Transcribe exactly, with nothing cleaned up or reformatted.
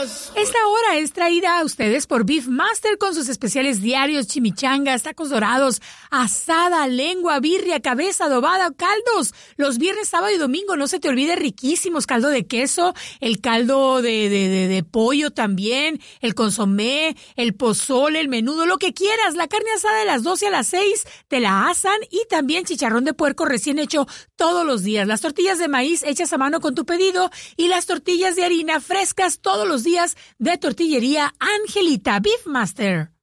Esta hora es traída a ustedes por Beef Master con sus especiales diarios, chimichangas, tacos dorados, asada, lengua, birria, cabeza adobada, caldos. Los viernes, sábado y domingo, no se te olvide, riquísimos, caldo de queso, el caldo de, de, de, de pollo también, el consomé, el pozole, el menudo, lo que quieras. La carne asada de las doce a las seis te la asan y también chicharrón de puerco recién hecho todos los días. Las tortillas de maíz hechas a mano con tu pedido y las tortillas de harina frescas todos los días de Tortillería Angelita. Beef Master.